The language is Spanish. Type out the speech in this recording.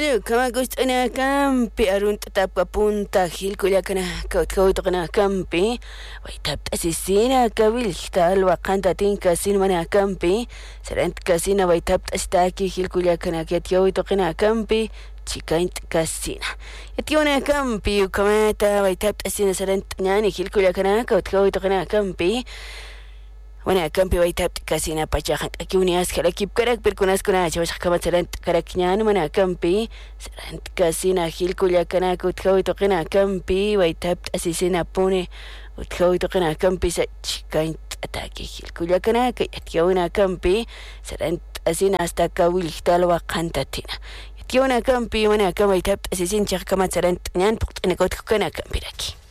Bueno, kama gustana campi arun tatap punta hil kuliakana kautkautokana campi waitap asisina kabil tal wakanta tinka sin mana campi serent kasina waitap astaki hil kuliakana kiatkautokana campi chikaint kasina yationa campi ukamata waitap asina serent nyani hil kuliakana kautkautokana campi Wana campi waitap kasina pachajan aquí unias karakip karak perkunas kuna chavas kamatsaran karakñan mana campi saran kasina hil kuliakana kutkawi toqina campi waitap asisina pone utkawi toqina campi sa chikain ataki hil kuliakana kayatkiawina campi saran asina hasta kawilhtal waqantatina yatkiawina campi mana kama waitap asisin chaq kamatsaran ñan puqt'ina kutkana campi raki